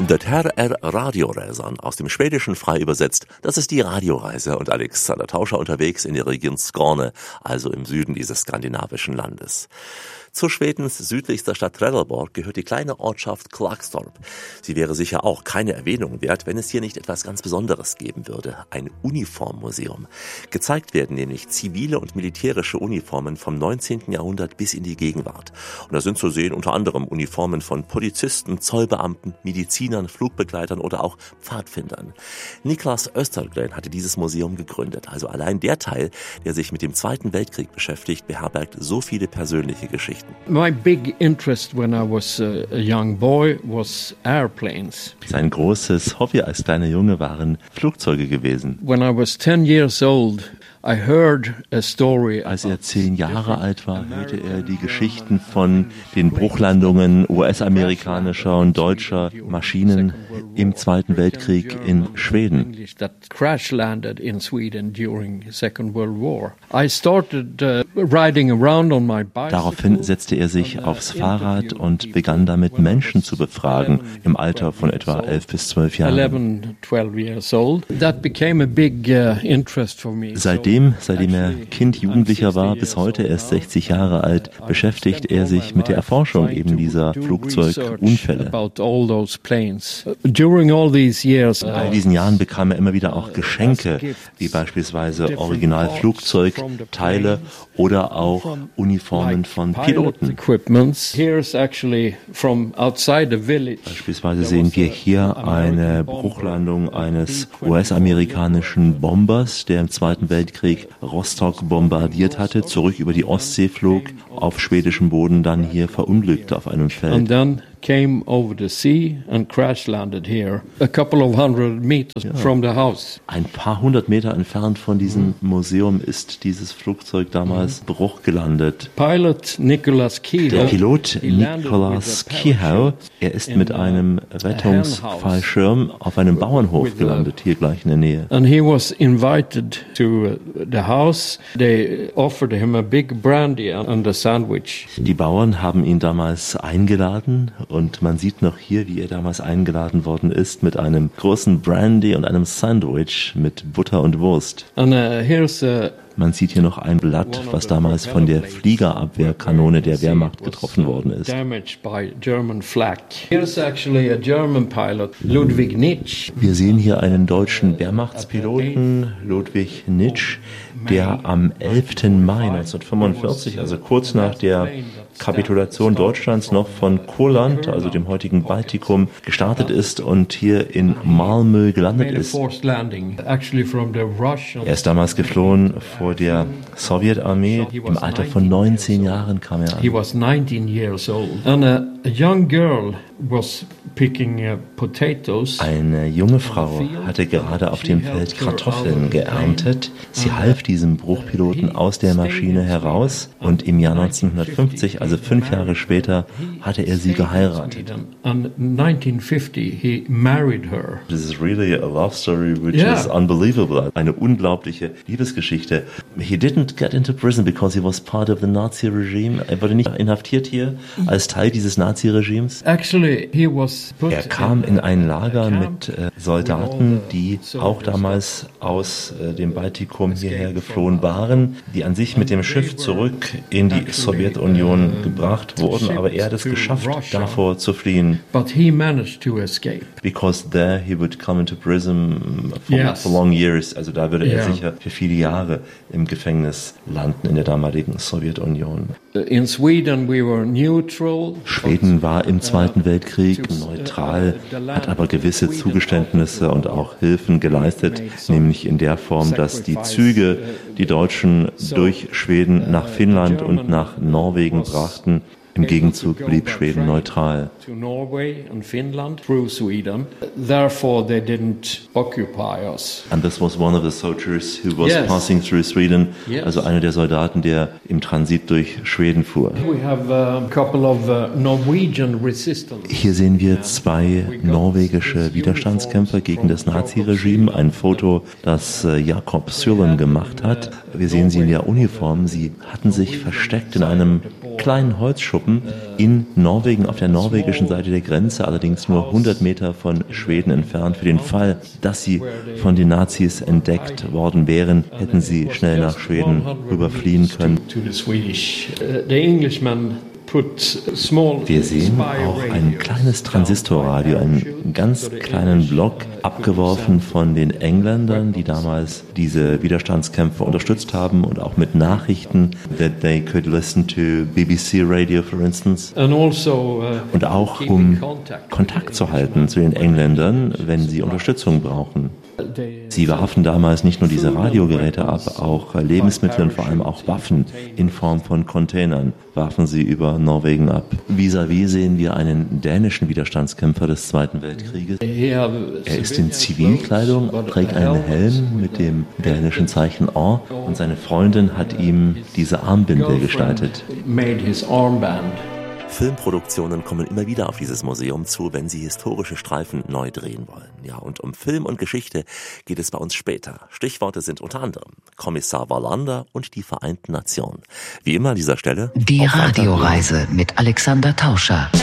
Det här är Radioresan, aus dem Schwedischen frei übersetzt. Das ist die Radioreise und Alexander Tauscher unterwegs in der Region Skåne, also im Süden dieses skandinavischen Landes. Zu Schwedens südlichster Stadt Trelleborg gehört die kleine Ortschaft Klagstorp. Sie wäre sicher auch keine Erwähnung wert, wenn es hier nicht etwas ganz Besonderes geben würde. Ein Uniformmuseum. Gezeigt werden nämlich zivile und militärische Uniformen vom 19. Jahrhundert bis in die Gegenwart. Und da sind zu sehen unter anderem Uniformen von Polizisten, Zollbeamten, Medizinern, Flugbegleitern oder auch Pfadfindern. Niklas Östergren hatte dieses Museum gegründet. Also allein der Teil, der sich mit dem Zweiten Weltkrieg beschäftigt, beherbergt so viele persönliche Geschichten. My big interest when I was a young boy was airplanes. Sein großes Hobby als kleiner Junge waren Flugzeuge gewesen. When I was 10 years old, I heard a story. Als er 10 Jahre alt war, hörte er die Geschichten von den Bruchlandungen US-amerikanischer und deutscher Maschinen im Zweiten Weltkrieg in Schweden. That crash landed in Sweden during the Second World War. I started riding around on my bicycle. Daraufhin setzte er sich aufs Fahrrad und begann damit Menschen zu befragen im Alter von etwa 11 bis 12 Jahren. 11, 12 years old. That became a big interest for me. Seitdem er Kind, Jugendlicher war, bis heute erst 60 Jahre alt, beschäftigt er sich mit der Erforschung eben dieser Flugzeugunfälle. In all diesen Jahren bekam er immer wieder auch Geschenke, wie beispielsweise Originalflugzeugteile oder auch Uniformen von Piloten. Beispielsweise sehen wir hier eine Bruchlandung eines US-amerikanischen Bombers, der im Zweiten Weltkrieg Rostock bombardiert hatte, zurück über die Ostsee flog, auf schwedischem Boden dann hier verunglückte auf einem Feld. Came over the sea and crash landed here, a couple of hundred meters from the house. Ein paar hundert Meter entfernt von diesem Museum ist dieses Flugzeug damals Bruch gelandet. Pilot Nicholas Kehoe. Der Pilot Nicholas Kehoe, er ist mit einem Rettungsfallschirm auf einem Bauernhof gelandet, hier gleich in der Nähe. And he was invited to the house. They offered him a big brandy and a sandwich. Die Bauern haben ihn damals eingeladen. Und man sieht noch hier, wie er damals eingeladen worden ist mit einem großen Brandy und einem Sandwich mit Butter und Wurst. Man sieht hier noch ein Blatt, was damals von der Fliegerabwehrkanone der Wehrmacht getroffen worden ist. Wir sehen hier einen deutschen Wehrmachtspiloten, Ludwig Nitsch, der am 11. Mai 1945, also kurz nach der Kapitulation Deutschlands noch von Kurland, also dem heutigen Baltikum, gestartet ist und hier in Malmö gelandet ist. Er ist damals geflohen vor der Sowjetarmee. Im Alter von 19 Jahren kam er an. Eine junge Frau hatte gerade auf dem Feld Kartoffeln geerntet. Sie half diesem Bruchpiloten aus der Maschine heraus und im Jahr 1950, also 5 Jahre später, hatte er sie geheiratet. This is really a love story which is unbelievable. Eine unglaubliche Liebesgeschichte. He didn't get into prison because he was part of the Nazi regime. Er wurde nicht inhaftiert hier als Teil dieses Nazi-Regimes. Er kam in ein Lager mit Soldaten, die auch damals aus dem Baltikum hierher geflohen waren, die an sich mit dem Schiff zurück in die Sowjetunion gebracht wurden, aber er hat es geschafft, davor zu fliehen. Because there he would come into prison for long years. Also da würde er sicher für viele Jahre im Gefängnis landen in der damaligen Sowjetunion. Schweden war im Zweiten Weltkrieg neutral, hat aber gewisse Zugeständnisse und auch Hilfen geleistet, nämlich in der Form, dass die Züge die Deutschen durch Schweden nach Finnland und nach Norwegen brachten. Im Gegenzug blieb Schweden neutral. And this was one of the soldiers who was passing through Sweden, also einer der Soldaten, der im Transit durch Schweden fuhr. Hier sehen wir 2 norwegische Widerstandskämpfer gegen das Naziregime. Ein Foto, das Jakob Sylven gemacht hat. Wir sehen sie in der Uniform. Sie hatten sich versteckt in einem kleinen Holzschuppen Truppen in Norwegen, auf der norwegischen Seite der Grenze, allerdings nur 100 Meter von Schweden entfernt. Für den Fall, dass sie von den Nazis entdeckt worden wären, hätten sie schnell nach Schweden rüberfliehen können. Wir sehen auch ein kleines Transistorradio, einen ganz kleinen Block, abgeworfen von den Engländern, die damals diese Widerstandskämpfer unterstützt haben und auch mit Nachrichten, that they could listen to BBC Radio, for instance. Und auch um Kontakt zu halten zu den Engländern, wenn sie Unterstützung brauchen. Sie warfen damals nicht nur diese Radiogeräte ab, auch Lebensmittel und vor allem auch Waffen in Form von Containern warfen sie über Norwegen ab. Vis-à-vis sehen wir einen dänischen Widerstandskämpfer des Zweiten Weltkrieges. Er ist in Zivilkleidung, trägt einen Helm mit dem dänischen Zeichen Or und seine Freundin hat ihm diese Armbinde gestaltet. Filmproduktionen kommen immer wieder auf dieses Museum zu, wenn sie historische Streifen neu drehen wollen. Ja, und um Film und Geschichte geht es bei uns später. Stichworte sind unter anderem Kommissar Wallander und die Vereinten Nationen. Wie immer an dieser Stelle die Radioreise mit Alexander Tauscher.